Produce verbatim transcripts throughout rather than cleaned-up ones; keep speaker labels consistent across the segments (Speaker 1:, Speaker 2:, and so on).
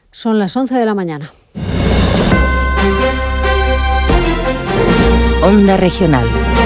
Speaker 1: Son las once de la mañana.
Speaker 2: Onda Regional.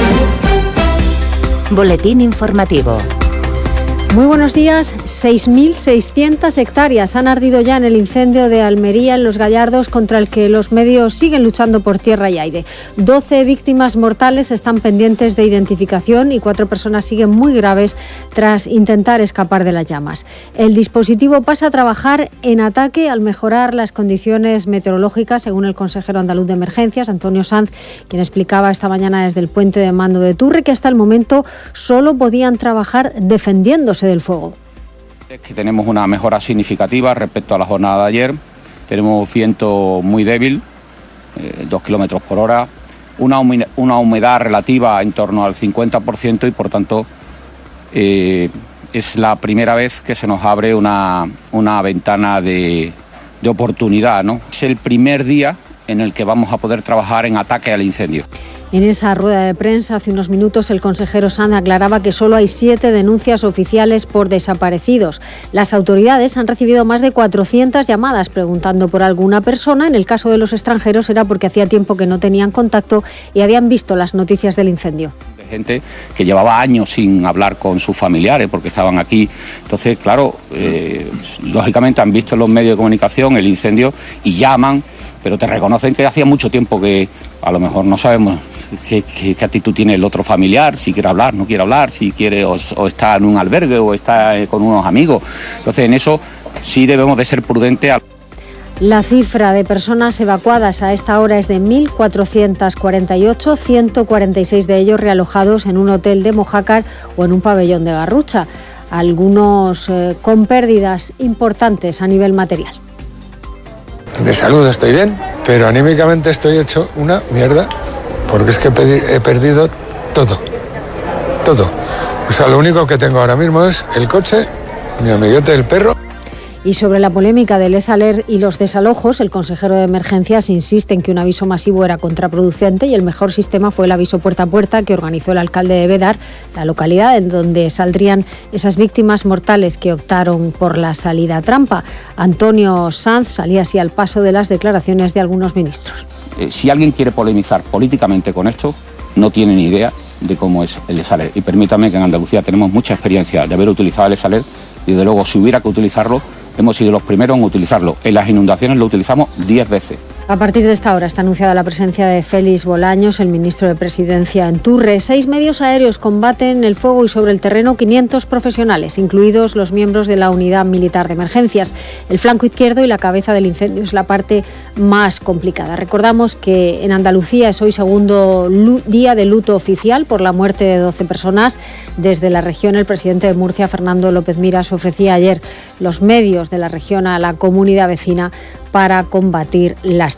Speaker 2: Boletín informativo.
Speaker 1: Muy buenos días. seis mil seiscientas hectáreas han ardido ya en el incendio de Almería, en Los Gallardos, contra el que los medios siguen luchando por tierra y aire. doce víctimas mortales están pendientes de identificación y cuatro personas siguen muy graves tras intentar escapar de las llamas. El dispositivo pasa a trabajar en ataque al mejorar las condiciones meteorológicas, según el consejero andaluz de emergencias, Antonio Sanz, quien explicaba esta mañana desde el puente de mando de Turre que hasta el momento solo podían trabajar defendiéndose del fuego.
Speaker 3: Es que tenemos una mejora significativa respecto a la jornada de ayer. Tenemos viento muy débil, eh, dos kilómetros por hora, una humedad, una humedad relativa en torno al cincuenta por ciento y por tanto eh, es la primera vez que se nos abre una, una ventana de, de oportunidad, ¿no? Es el primer día en el que vamos a poder trabajar en ataque al incendio.
Speaker 1: En esa rueda de prensa hace unos minutos el consejero Sanz aclaraba que solo hay siete denuncias oficiales por desaparecidos. Las autoridades han recibido más de cuatrocientas llamadas preguntando por alguna persona. En el caso de los extranjeros era porque hacía tiempo que no tenían contacto y habían visto las noticias del incendio.
Speaker 3: Gente que llevaba años sin hablar con sus familiares porque estaban aquí. Entonces, claro, eh, lógicamente han visto en los medios de comunicación el incendio y llaman, pero te reconocen que hacía mucho tiempo que a lo mejor no sabemos qué, qué, qué actitud tiene el otro familiar, si quiere hablar, no quiere hablar, si quiere o, o está en un albergue o está con unos amigos. Entonces, en eso sí debemos de ser prudentes.
Speaker 1: La cifra de personas evacuadas a esta hora es de mil cuatrocientos cuarenta y ocho, ciento cuarenta y seis de ellos realojados en un hotel de Mojácar o en un pabellón de Garrucha, algunos eh, con pérdidas importantes a nivel material.
Speaker 4: De salud estoy bien, pero anímicamente estoy hecho una mierda, porque es que he perdido todo, todo. O sea, lo único que tengo ahora mismo es el coche, mi amiguete, el perro.
Speaker 1: Y sobre la polémica del Esaler y los desalojos, el consejero de emergencias insiste en que un aviso masivo era contraproducente y el mejor sistema fue el aviso puerta a puerta que organizó el alcalde de Bédar, la localidad en donde saldrían esas víctimas mortales que optaron por la salida trampa. Antonio Sanz salía así al paso de las declaraciones de algunos ministros.
Speaker 3: Eh, si alguien quiere polemizar políticamente con esto, no tiene ni idea de cómo es el Esaler. Y permítame que en Andalucía tenemos mucha experiencia de haber utilizado el Esaler y desde luego si hubiera que utilizarlo, hemos sido los primeros en utilizarlo. En las inundaciones lo utilizamos diez veces.
Speaker 1: A partir de esta hora está anunciada la presencia de Félix Bolaños, el ministro de Presidencia, en Turre. Seis medios aéreos combaten el fuego y sobre el terreno quinientos profesionales, incluidos los miembros de la Unidad Militar de Emergencias. El flanco izquierdo y la cabeza del incendio es la parte más complicada. Recordamos que en Andalucía es hoy segundo día de luto oficial por la muerte de doce personas. Desde la región, el presidente de Murcia, Fernando López Miras, ofrecía ayer los medios de la región a la comunidad vecina para combatir las